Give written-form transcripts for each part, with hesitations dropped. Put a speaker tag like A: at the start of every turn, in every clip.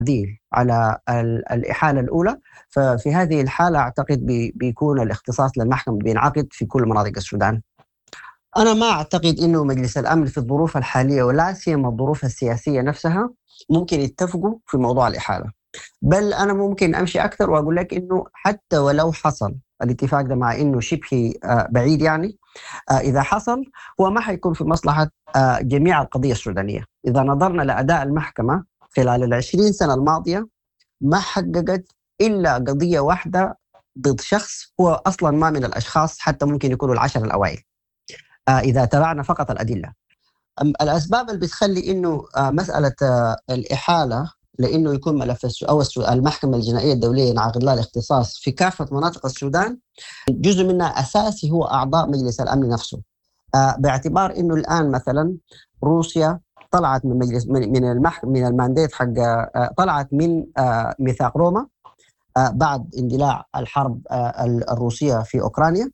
A: تعديل على الإحالة الأولى، ففي هذه الحالة أعتقد بيكون الاختصاص للمحكمة بينعقد في كل مناطق السودان. أنا ما أعتقد إنه مجلس الأمن في الظروف الحالية ولا سيما الظروف السياسية نفسها ممكن يتفقوا في موضوع الإحالة. بل أنا ممكن أمشي أكثر وأقول لك إنه حتى ولو حصل الاتفاق ده، مع إنه شبه بعيد يعني، إذا حصل هو ما حيكون في مصلحة جميع القضية السودانية. إذا نظرنا لأداء المحكمة خلال 20 سنة الماضية ما حققت إلا قضية واحدة ضد شخص هو أصلا ما من الأشخاص حتى ممكن يكونوا العشر الأوائل إذا تابعنا فقط الأدلة. الأسباب اللي بتخلي إنه مسألة الإحالة لأنه يكون ملف أو المحكمة الجنائية الدولية ينعقد لها الاختصاص في كافة مناطق السودان، جزء منها أساسي هو أعضاء مجلس الأمن نفسه. باعتبار إنه الآن مثلا روسيا طلعت من مجلس من المانديت حق طلعت من ميثاق روما بعد اندلاع الحرب الروسية في أوكرانيا،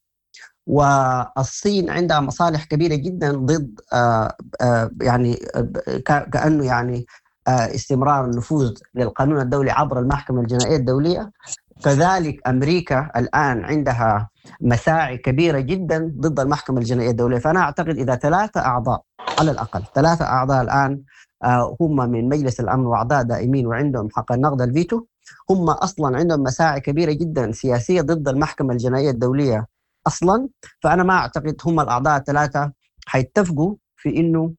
A: والصين عندها مصالح كبيرة جدا ضد يعني كأنه يعني استمرار النفوذ للقانون الدولي عبر المحكمة الجنائية الدولية. كذلك أمريكا الآن عندها مساعي كبيرة جدا ضد المحكمة الجنائية الدولية. فأنا أعتقد إذا 3 أعضاء على الأقل 3 أعضاء الآن هم من مجلس الأمن وأعضاء دائمين وعندهم حق النقد الفيتو، هم أصلا عندهم مساعي كبيرة جدا سياسية ضد المحكمة الجنائية الدولية أصلا. فأنا ما أعتقد هم الأعضاء 3 حيتفقوا في إنه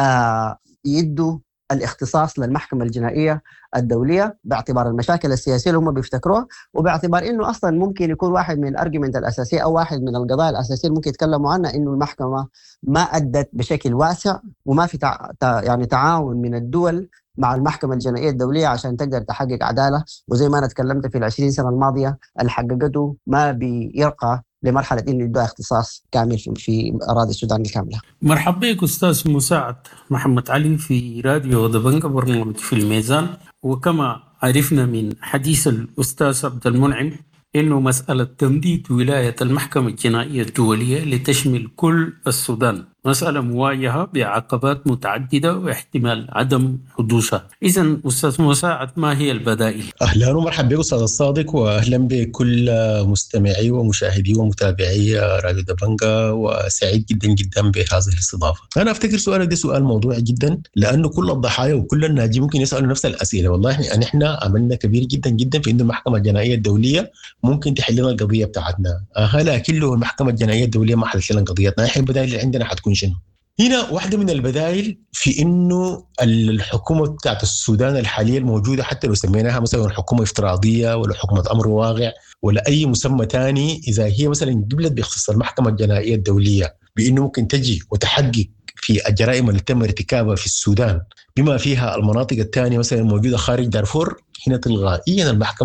A: يدوا الاختصاص للمحكمة الجنائية الدولية باعتبار المشاكل السياسية اللي هم بيفتكروها، وباعتبار إنه أصلا ممكن يكون واحد من الأرجمنت الأساسية أو واحد من القضايا الأساسية اللي ممكن يتكلموا عنها إنه المحكمة ما أدت بشكل واسع وما في يعني تعاون من الدول مع المحكمة الجنائية الدولية عشان تقدر تحقق عدالة. وزي ما أنا تكلمت في 20 سنة الماضية اللي حققته ما بيرقى لمرحلة إنه يدوها اختصاص كامل في أراضي السودان الكاملة.
B: مرحبا بك أستاذ مساعد محمد علي في راديو دبنجة برنامج في الميزان. وكما عرفنا من حديث الأستاذ عبد المنعم إنه مسألة تمديد ولاية المحكمة الجنائية الدولية لتشمل كل السودان مسألة مواجهة بعقبات متعددة واحتمال عدم حدوثها. إذن أستاذ مساعد ما هي البدائل؟
C: أهلا ومرحبا بك أستاذ الصادق، وأهلا بكل مستمعي ومشاهدي ومتابعي راديو دبنجة، وسعيد جدا جدا بهذه الاستضافة. أنا أفتكر سؤالك ده سؤال موضوعي جدا، لأنه كل الضحايا وكل الناجين ممكن يسألوا نفس الأسئلة. والله نحن عملنا كبير جدا جدا في إنه المحكمة الجنائية الدولية ممكن تحل لنا القضية بتاعتنا، لكن لو المحكمة الجنائية الدولية ما حلت لنا قضيتنا، نحن البدائل اللي عندنا حتكون شنو؟ هنا واحدة من البدائل في إنه الحكومة بتاعت السودان الحالية الموجودة، حتى لو سميناها مثلا حكومة افتراضية ولا حكومة أمر واقع ولا أي مسمى تاني، إذا هي مثلا قبلت باختصاص المحكمة الجنائية الدولية بإنه ممكن تجي وتحقق في الجرائم اللي تم ارتكابها في السودان بما فيها المناطق الثانية مثلا الموجودة خارج دارفور، هنا تلغائيا المحكمة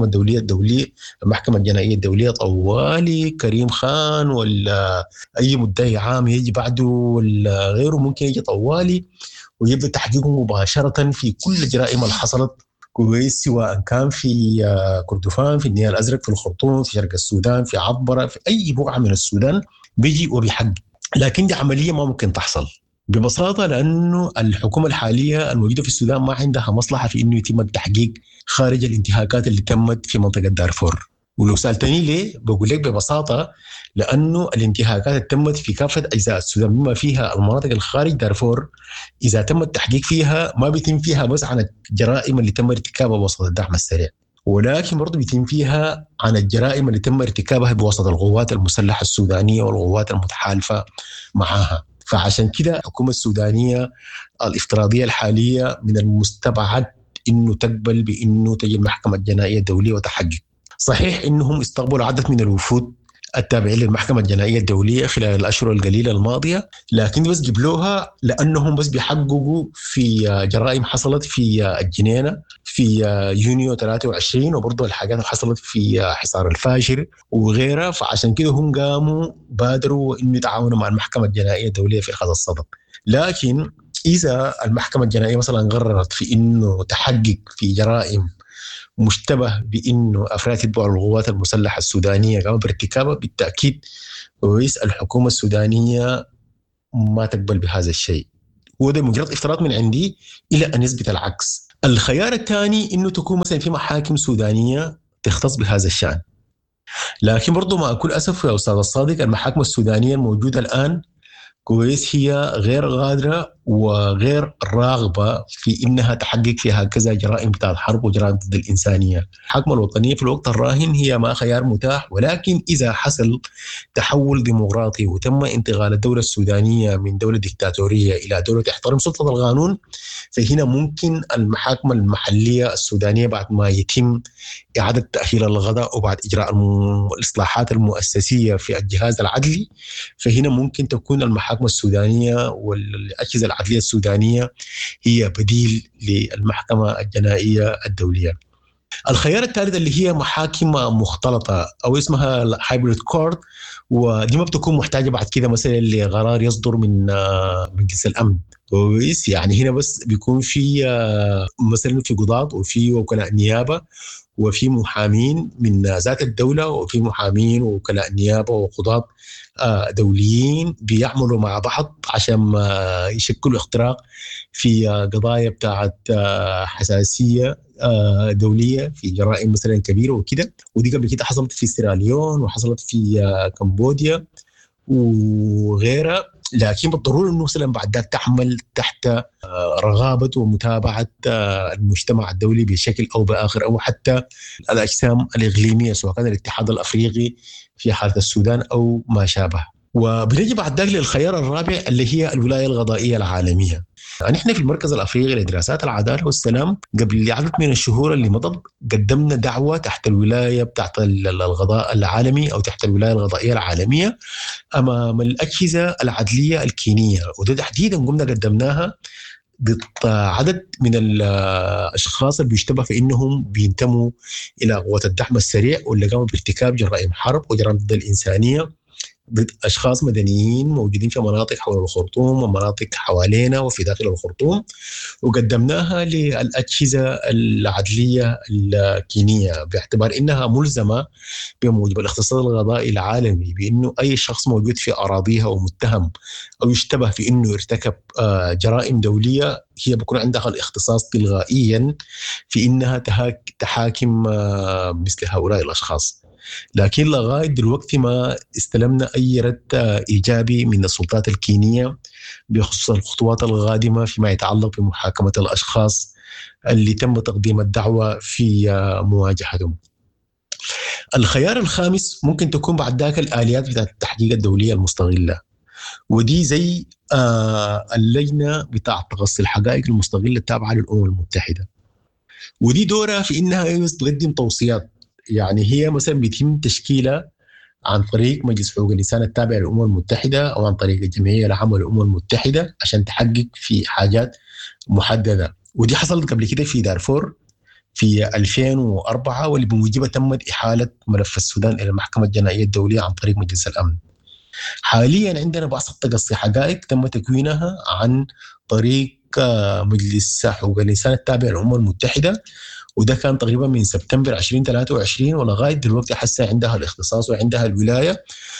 C: المحكمة الجنائية الدولية طوالي كريم خان ولا أي مدعي عام يجي بعده ولا غيره ممكن يجي طوالي ويبدأ تحقيقه مباشرة في كل الجرائم اللي حصلت كويس، سواء كان في كردفان، في النيل الأزرق، في الخرطوم، في شرق السودان، في عبرة، في أي بقعة من السودان بيجي وبيحقق. لكن دي عملية ما ممكن تحصل ببساطة، لأنه الحكومة الحالية الموجودة في السودان ما عندها مصلحة في أنه يتم التحقيق خارج الانتهاكات اللي تمت في منطقة دارفور. ولو سألتني ليه بقول لك ببساطة لأنه الانتهاكات اللي تمت في كافة أجزاء السودان بما فيها المناطق الخارج دارفور، إذا تم التحقيق فيها ما بيتم فيها بس عن الجرائم اللي تم ارتكابها بوسط الدعم السريع، ولكن برضو بيتم فيها عن الجرائم اللي تم ارتكابها بوسط القوات المسلحة السودانية والقوات المتحالفة معها. فعشان كده الحكومة السودانية الافتراضية الحالية من المستبعد إنه تقبل بإنه تجي المحكمة الجنائية الدولية وتحقق. صحيح إنهم استقبلوا عدد من الوفود التابعين للمحكمة الجنائية الدولية خلال الأشهر القليلة الماضية، لكن بس جبلوها لأنهم بس بيحققوا في جرائم حصلت في الجنينة في يونيو 23 وبرضو الحاجات اللي حصلت في حصار الفاشر وغيرها. فعشان كده هم قاموا بادروا إنه يتعاونوا مع المحكمة الجنائية الدولية في هذا الصدد. لكن إذا المحكمة الجنائية مثلا قررت في إنه تحقق في جرائم مشتبه بإنه أفراد تتبع القوات المسلحة السودانية قاموا بارتكابها، بالتأكيد الحكومة السودانية ما تقبل بهذا الشيء. وده مجرد افتراض من عندي إلى أن يثبت العكس. الخيار الثاني إنه تكون مثلا في محاكم سودانية تختص بهذا الشأن. لكن برضو مع كل أسف يا أستاذ الصادق، المحاكم السودانية الموجودة الآن كويس هي غير غادرة وغير راغبة في إنها تحقق في هكذا جرائم بتاعت حرب وجرائم ضد الإنسانية. الحكمة الوطنية في الوقت الراهن هي ما خيار متاح، ولكن إذا حصل تحول ديمقراطي وتم انتقال الدولة السودانية من دولة ديكتاتورية إلى دولة تحترم سلطة القانون، فهنا ممكن المحاكم المحلية السودانية بعد ما يتم إعادة تأهيل الغضاء وبعد إجراء الإصلاحات المؤسسية في الجهاز العدلي، فهنا ممكن تكون المحاكم السودانية والأجهزة العدلية السودانية هي بديل للمحكمة الجنائية الدولية. الخيار الثالث اللي هي محاكم مختلطة أو اسمها هايبريد كورت، ودي ما بتكون محتاجة بعد كده مثلا لقرار يصدر من مجلس الأمن كويس. يعني هنا بس بيكون في مثلا في قضاة وفي وكلاء نيابة وفي محامين من ذات الدولة وفي محامين ووكلاء نيابة وقضاة دوليين بيعملوا مع بعض عشان يشكلوا اختراق في قضايا بتاعت حساسية دولية في جرائم مثلا كبيرة وكده. ودي قبل كده حصلت في سيراليون وحصلت في كمبوديا وغيرها، لكن بالضرورة أنه مثلا بعد ذلك تعمل تحت رغابة ومتابعة المجتمع الدولي بشكل أو بآخر، أو حتى الأجسام الإقليمية سواء كان الاتحاد الأفريقي في حالة السودان أو ما شابه. وبنجي بعد ذلك للخيار الرابع اللي هي الولاية القضائية العالمية. نحن في المركز الأفريقي لدراسات العدالة والسلام قبل عدد من الشهور اللي مضت قدمنا دعوة تحت الولاية بتاعت القضاء العالمي أو تحت الولاية القضائية العالمية أمام الأجهزة العدلية الكينية، وده تحديدا قمنا قدمناها ضد عدد من الأشخاص اللي بيشتبه في إنهم بينتموا إلى قوات الدعم السريع واللي قاموا بارتكاب جرائم حرب وجرائم ضد الإنسانية ضد أشخاص مدنيين موجودين في مناطق حول الخرطوم ومناطق حوالينا وفي داخل الخرطوم، وقدمناها للأجهزة العدلية الكينية باعتبار إنها ملزمة بموجب الاقتصاد القضائي العالمي بأنه أي شخص موجود في أراضيها ومتهم أو يشتبه في أنه ارتكب جرائم دولية هي بكون عندها الاختصاص تلغائيا في إنها تحاكم مثل هؤلاء الأشخاص. لكن لغاية دلوقتي ما استلمنا أي رد إيجابي من السلطات الكينية بخصوص الخطوات القادمة فيما يتعلق بمحاكمة الأشخاص اللي تم تقديم الدعوة في مواجهتهم. الخيار الخامس ممكن تكون بعد ذاك الآليات بتاعت التحقيق الدولية المستغلة، ودي زي اللجنة بتاعت تقصي الحقائق المستغلة التابعة للأمم المتحدة، ودي دورها في إنها تقدم توصيات. يعني هي مثلا بيتم تشكيلها عن طريق مجلس حقوق الإنسان التابع للأمم المتحدة أو عن طريق الجمعية العامة للأمم المتحدة عشان تحقق في حاجات محددة. ودي حصلت قبل كده في دارفور في 2004 واللي بموجبها تمت إحالة ملف السودان إلى المحكمة الجنائية الدولية عن طريق مجلس الأمن. حاليا عندنا بعض تقصي حقائق تم تكوينها عن طريق مجلس حقوق الإنسان التابع للأمم المتحدة، وده كان تقريبا من سبتمبر 2023 ولغاية دلوقتي حسا عندها الاختصاص وعندها الولاية.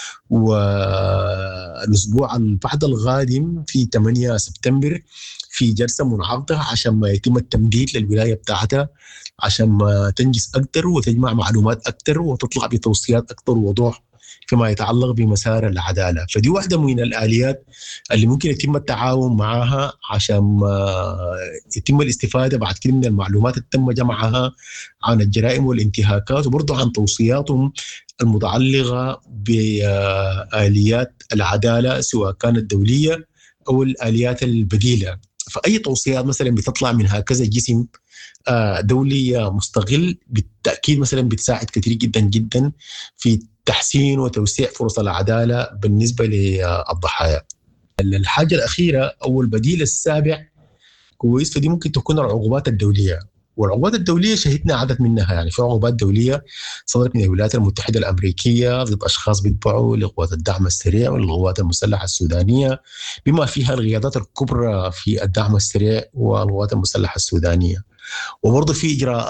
C: والأسبوع البعد القادم في 8 سبتمبر في جلسة منعقدة عشان ما يتم التمديد للولاية بتاعتها عشان ما تنجز أكثر وتجمع معلومات أكثر وتطلع بتوصيات أكثر وضوح فيما يتعلق بمسار العدالة. فدي واحدة من الآليات اللي ممكن يتم التعاون معها عشان يتم الاستفادة بعد كده من المعلومات اللي تم جمعها عن الجرائم والانتهاكات وبرضو عن توصياتهم المتعلقة بآليات العدالة سواء كانت دولية أو الآليات البديلة. فأي توصيات مثلا بتطلع من هكذا جسم دولي مستقل بالتأكيد مثلا بتساعد كثير جدا جدا في تحسين وتوسيع فرص العدالة بالنسبة للضحايا. الحاجة الأخيرة أو البديل السابع كويس، فدي ممكن تكون العقوبات الدولية. والعقوبات الدولية شهدنا عدد منها، يعني في عقوبات دولية صدرت من الولايات المتحدة الأمريكية ضد أشخاص بيتبعوا لقوات الدعم السريع والقوات المسلحة السودانية بما فيها القيادات الكبرى في الدعم السريع والقوات المسلحة السودانية. وبرضه في إجراءات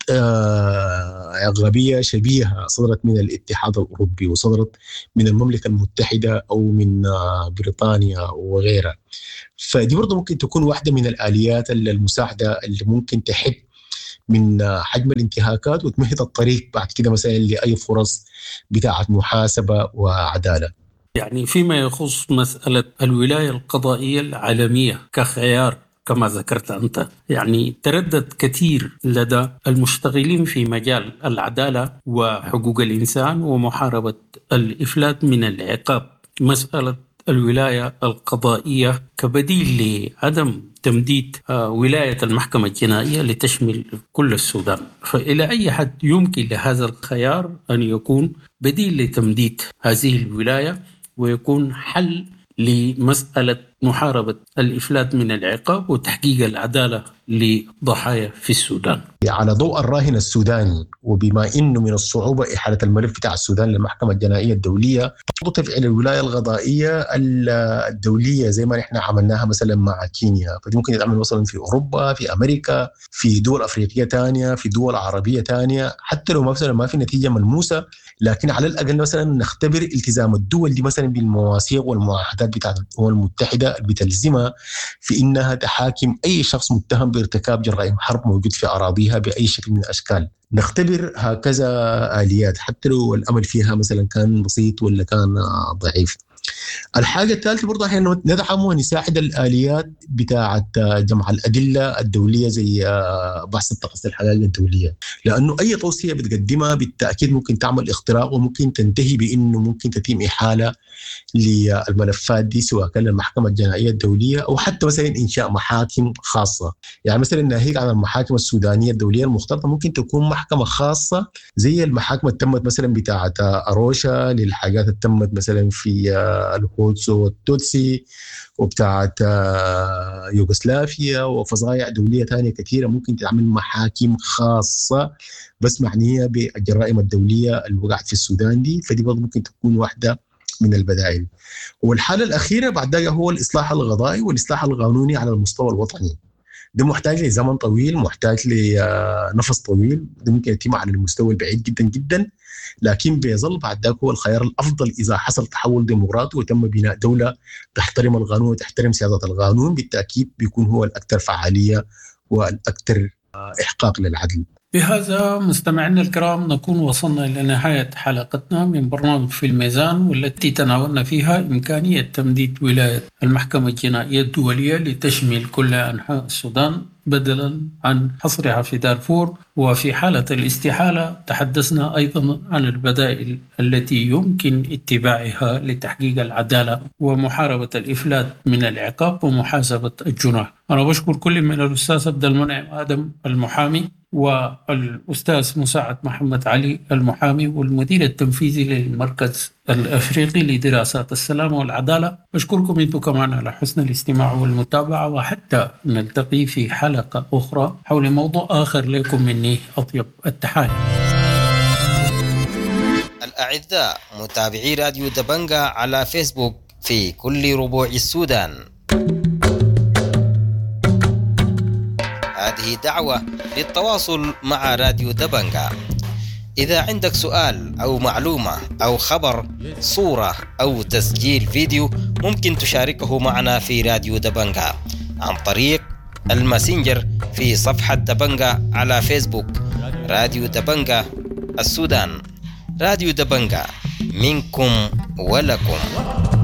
C: غبية شبيهة صدرت من الاتحاد الأوروبي وصدرت من المملكة المتحدة أو من بريطانيا وغيرها. فدي برضه ممكن تكون واحدة من الآليات المساعدة اللي ممكن تحد من حجم الانتهاكات وتمهد الطريق بعد كده مثلا لأي فرص بتاعة محاسبة وعدالة.
B: يعني فيما يخص مسألة الولاية القضائية العالمية كخيار كما ذكرت أنت، يعني تردد كثير لدى المشتغلين في مجال العدالة وحقوق الإنسان ومحاربة الإفلات من العقاب مسألة الولاية القضائية كبديل لعدم تمديد ولاية المحكمة الجنائية لتشمل كل السودان. فإلى أي حد يمكن لهذا الخيار أن يكون بديل لتمديد هذه الولاية ويكون حل لمسألة محاربة الإفلات من العقاب وتحقيق العدالة لضحايا في السودان؟
C: على ضوء الراهن السوداني، وبما إنه من الصعوبة إحالة الملف بتاع السودان للمحكمة الجنائية الدولية، تفعيل الولاية القضائية الدولية زي ما نحن عملناها مثلا مع كينيا، فدي ممكن يتعمل مثلا في أوروبا، في أمريكا، في دول أفريقية تانية، في دول عربية تانية، حتى لو مثلا ما في نتيجة ملموسة، لكن على الأقل مثلا نختبر التزام الدول دي مثلا بالمواثيق والمعاهدات بتاعت الأمم المتحدة بتلزمها في إنها تحاكم أي شخص متهم بارتكاب جرائم حرب موجود في أراضيها بأي شكل من الأشكال. نختبر هكذا آليات حتى لو الأمل فيها مثلا كان بسيط ولا كان ضعيف. الحاجة الثالثة برضه احنا ندعم ونساعد الآليات بتاعة جمع الأدلة الدولية زي بحث التقصي الحقائق الدولية، لأنه أي توصية بتقدمها بالتأكيد ممكن تعمل اختراق وممكن تنتهي بأنه ممكن تتم إحالة للملفات دي سواء كان المحكمة الجنائية الدولية أو حتى مثلا إنشاء محاكم خاصة. يعني مثلا ناهيك عن المحاكم السودانية الدولية المختلطة ممكن تكون محكمة خاصة زي المحاكم التمت مثلا بتاعة أروشا للحاجات التمت مثلا في الهوتسو والتوتسي وبتاعة يوغوسلافيا وفظائع دولية تانية كثيرة، ممكن تعمل محاكم خاصة بس معنية بالجرائم الدولية اللي وقعت في السودان دي. فدي برضه ممكن تكون واحدة من البدائل. والحالة الأخيرة بعد ذلك هو الإصلاح القضائي والإصلاح القانوني على المستوى الوطني. ده محتاج لزمن طويل، محتاج لنفس طويل، ده ممكن يتم على المستوى البعيد جدا جدا، لكن بيظل بعد ذلك هو الخيار الأفضل إذا حصل تحول ديمقراطي وتم بناء دولة تحترم القانون وتحترم سيادة القانون، بالتأكيد بيكون هو الأكثر فعالية والأكثر إحقاق للعدل.
B: بهذا مستمعينا الكرام نكون وصلنا إلى نهاية حلقتنا من برنامج في الميزان، والتي تناولنا فيها إمكانية تمديد ولاية المحكمة الجنائية الدولية لتشمل كل أنحاء السودان بدلا عن حصرها في دارفور. وفي حالة الاستحالة تحدثنا أيضا عن البدائل التي يمكن اتباعها لتحقيق العدالة ومحاربة الإفلات من العقاب ومحاسبة الجناح. أنا بشكر كل من الأستاذ عبد المنعم آدم المحامي والأستاذ مساعد محمد علي المحامي والمدير التنفيذي للمركز الأفريقي لدراسات السلام والعدالة. أشكركم أنتم كمان على حسن الاستماع والمتابعة، وحتى نلتقي في حلقة أخرى حول موضوع آخر. لكم مني أطيب التحايا.
D: الأعزاء متابعي راديو دبنجا على فيسبوك في كل ربوع السودان، هذه دعوة للتواصل مع راديو دبنجا. إذا عندك سؤال أو معلومة أو خبر، صورة أو تسجيل فيديو، ممكن تشاركه معنا في راديو دبنجا عن طريق الماسنجر في صفحة دبنجا على فيسبوك. راديو دبنجا السودان، راديو دبنجا، منكم ولكم.